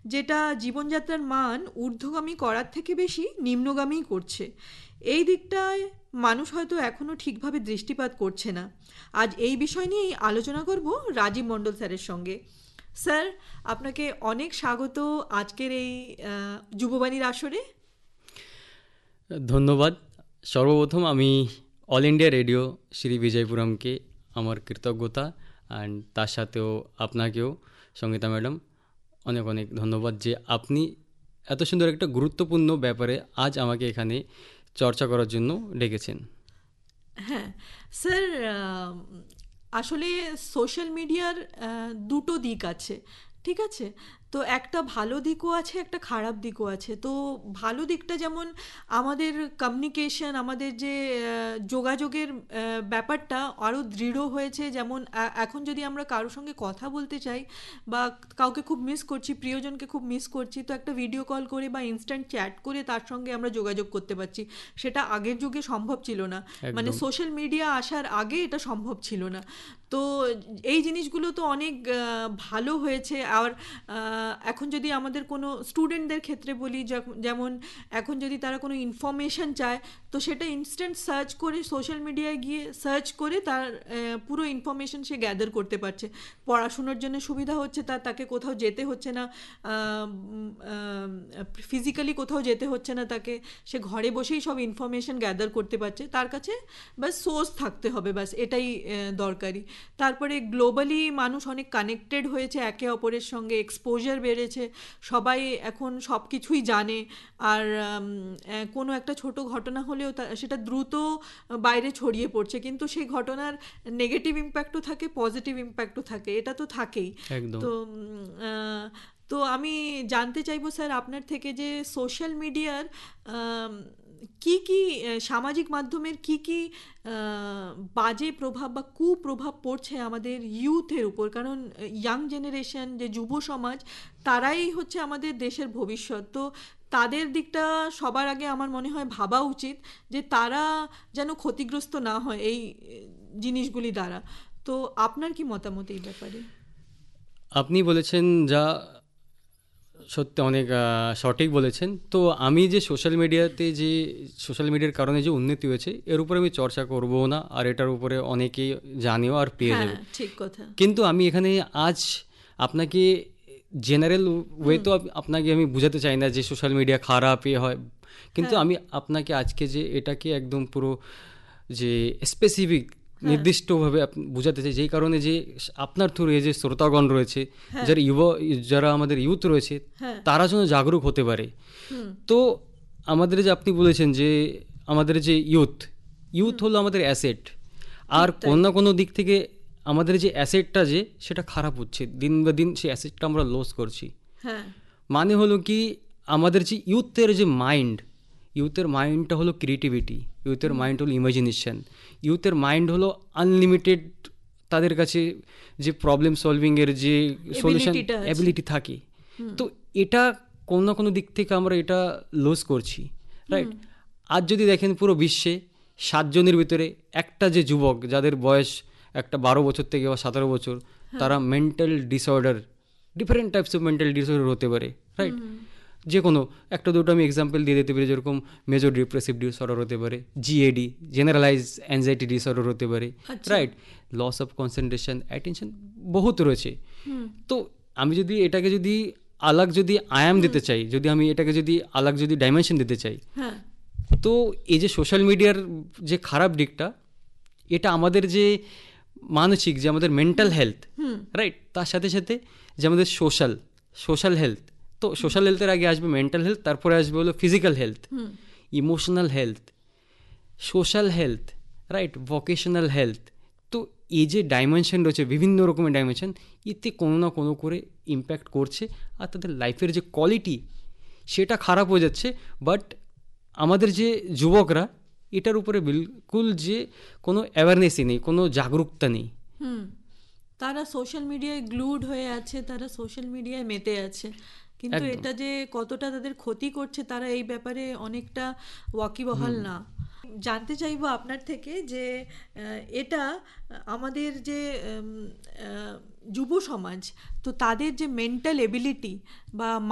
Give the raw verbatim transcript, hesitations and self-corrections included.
যেটা জীবনযাত্রার মান ঊর্ধ্বগামী করার থেকে বেশি নিম্নগামী করছে। এই দিকটায় মানুষ হয়তো এখনও ঠিকভাবে দৃষ্টিপাত করছে না। আজ এই বিষয় নিয়েই আলোচনা করব রাজীব মণ্ডল স্যারের সঙ্গে। স্যার, আপনাকে অনেক স্বাগত আজকের এই আহ, যুববাণীর আসরে। ধন্যবাদ। সর্বপ্রথম আমি অল ইন্ডিয়া রেডিও শ্রী বিজয়পুরমকে আমার কৃতজ্ঞতা, অ্যান্ড তার সাথেও আপনাকেও সঙ্গীতা ম্যাডাম অনেক অনেক ধন্যবাদ যে আপনি এত সুন্দর একটা গুরুত্বপূর্ণ ব্যাপারে আজ আমাকে এখানে চর্চা করার জন্য ডেকেছেন। হ্যাঁ স্যার, আহ, আসলে সোশ্যাল মিডিয়ার আহ, দুটো দিক আছে, ঠিক আছে? তো একটা ভালো দিকও আছে, একটা খারাপ দিকও আছে। তো ভালো দিকটা যেমন আমাদের কমিউনিকেশন, আমাদের যে আহ, যোগাযোগের আহ, ব্যাপারটা আরও দৃঢ় হয়েছে। যেমন এ- এখন যদি আমরা কারোর সঙ্গে কথা বলতে চাই বা কাউকে খুব মিস করছি, প্রিয়জনকে খুব মিস করছি, তো একটা ভিডিও কল করে বা ইনস্ট্যান্ট চ্যাট করে তার সঙ্গে আমরা যোগাযোগ করতে পারছি। সেটা আগের যুগে সম্ভব ছিল না, মানে একদম। সোশ্যাল মিডিয়া আসার আগে এটা সম্ভব ছিল না। তো এই জিনিসগুলো তো অনেক আহ, ভালো হয়েছে। আর আহ, এখন যদি আমাদের কোনো স্টুডেন্টদের ক্ষেত্রে বলি, যখ- যেমন এখন যদি তারা কোনো ইনফরমেশন চায়, তো সেটা ইনস্ট্যান্ট সার্চ করে সোশ্যাল মিডিয়ায় গিয়ে সার্চ করে তার আহ, পুরো ইনফরমেশন সে গ্যাদার করতে পারছে। পড়াশুনোর জন্য সুবিধা হচ্ছে, তার তাকে কোথাও যেতে হচ্ছে না, ফিজিক্যালি কোথাও যেতে হচ্ছে না তাকে। সে ঘরে বসেই সব ইনফরমেশন গ্যাদার করতে পারছে, তার কাছে ব্যাস সোর্স থাকতে হবে, ব্যাস এটাই আহ, দরকারি। তারপরে গ্লোবালি মানুষ অনেক কানেক্টেড হয়েছে একে অপরের সঙ্গে, এক্সপোজার বেড়েছে, সবাই এখন সব কিছুই জানে। আর উম, আহ, কোনো একটা ছোট ঘটনা হলেও তা- সেটা দ্রুত বাইরে ছড়িয়ে পড়ছে, কিন্তু সেই ঘটনার নেগেটিভ ইম্প্যাক্টও থাকে, পজিটিভ ইম্প্যাক্টও থাকে, এটা তো থাকেই। একদম। তো উম, আহ, তো আমি জানতে চাইবো স্যার আপনার থেকে যে সোশ্যাল মিডিয়ার কি কি আহ, সামাজিক মাধ্যমের কি কি আহ, বাজে প্রভাব বা কুপ্রভাব পড়ছে আমাদের ইউথের উপর। কারণ ইয়াং জেনারেশন, যে যুব সমাজ, তারাই হচ্ছে আমাদের দেশের ভবিষ্যৎ। তো তাদের দিকটা সবার আগে আমার মনে হয় ভাবা উচিত, যে তারা যেন ক্ষতিগ্রস্ত না হয় এই আহ, জিনিসগুলি দ্বারা। তো আপনার কি মতামত এই ব্যাপারে? আপনি বলেছেন যা সত্যি অনেক আহ, সঠিক বলেছেন। তো আমি যে সোশ্যাল মিডিয়াতে যে সোশ্যাল মিডিয়ার কারণে যে উন্নতি হয়েছে এর উপরে আমি চর্চা করবো না, আর এটার উপরে অনেকেই জানিও আর পেয়ে হ্যাঁ, যাবে। ঠিক কথা। কিন্তু আমি এখানে আজ আপনাকে জেনারেল ওয়ে হুম। তো আপ- আপনাকে আমি বুঝাতে চাই না যে সোশ্যাল মিডিয়া খারাপ এ হয়, কিন্তু হ্যাঁ। আমি আপনাকে আজকে যে এটাকে একদম পুরো যে স্পেসিফিক হ্যাঁ। নির্দিষ্টভাবে আপ- বোঝাতে চাই, যেই কারণে যে আপনার থ্রু যে শ্রোতাগণ রয়েছে, হ্যাঁ। যারা যুব, যারা আমাদের ইউথ রয়েছে, হ্যাঁ। তারা যেন জাগরুক হতে পারে। হুম। তো আমাদের যে আপনি বলেছেন যে আমাদের যে ইউথ, ইউথ হুম। হলো আমাদের অ্যাসেট, আর ঠিক তাই। কোনো না কোনো দিক থেকে আমাদের যে অ্যাসেটটা যে সেটা খারাপ হচ্ছে, দিন বা দিন সেই অ্যাসেটটা আমরা লস করছি। হ্যাঁ। মানে হলো কি, আমাদের যে ইউথের যে মাইন্ড, ইউথের মাইন্ডটা হলো ক্রিয়েটিভিটি, ইউথের মাইন্ড হলো ইমাজিনেশন, ইউথের মাইন্ড হলো আনলিমিটেড। তাদের কাছে যে প্রবলেম সলভিংয়ের যে সলিউশন এবিলিটিটা আছে। অ্যাবিলিটি থাকে। তো এটা কোনো না কোনো দিক থেকে আমরা এটা লস করছি, রাইট? আজ যদি দেখেন পুরো বিশ্বে সাতজনের ভিতরে একটা যে যুবক, যাদের বয়স একটা বারো বছর থেকে বা সতেরো বছর, তারা mental disorder, different types of mental disorder হতে পারে, রাইট? যে কোনো একটা দুটো আমি এক্সাম্পল দিয়ে দিতে পারি, যেরকম মেজর ডিপ্রেসিভ ডিসঅর্ডার হতে পারে, জিএডি জেনারেলাইজ অ্যাংজাইটি ডিসঅর্ডার হতে পারে, আচ্ছা। Right? Loss of concentration, attention, বহুত রয়েছে। তো আমি যদি এটাকে যদি আলাগ যদি আয়াম দিতে চাই, যদি আমি এটাকে যদি আলাগ যদি ডাইমেনশন দিতে চাই, হ্যাঁ। তো এই যে সোশ্যাল মিডিয়ার যে খারাপ দিকটা, এটা আমাদের যে মানসিক, যে আমাদের মেন্টাল হেলথ, রাইট, তার সাথে সাথে যে আমাদের সোশ্যাল সোশ্যাল হেলথ। তো সোশ্যাল হেলথের আগে আসবে মেন্টাল হেলথ, তারপরে আসবে হলো physical health, emotional health, social health, right, vocational health. তো এই যে ডাইমেনশন রয়েছে, বিভিন্ন রকমের ডাইমেনশন, এতে কোনো না কোনো করে ইম্প্যাক্ট করছে, আর তাদের লাইফের যে কোয়ালিটি সেটা খারাপ হয়ে যাচ্ছে। বাট আমাদের যে যুবকরা, এটার উপরে বিলকুল যে কোনো অ্যাওয়ারনেসই নেই, কোনো জাগরুকতা নেই। হুম। তারা সোশ্যাল মিডিয়ায় গ্লুড হয়ে আছে, তারা সোশ্যাল মিডিয়ায় মেতে আছে, কিন্তু একদম। এটা যে কতটা তাদের ক্ষতি করছে তারা এই ব্যাপারে অনেকটা ওয়াকিবহাল না। জানতে চাইবো আপনার থেকে যে আহ, এটা আমাদের যে উম, আহ, যুব সমাজ, তো তাদের যে মেন্টাল এবিলিটি বা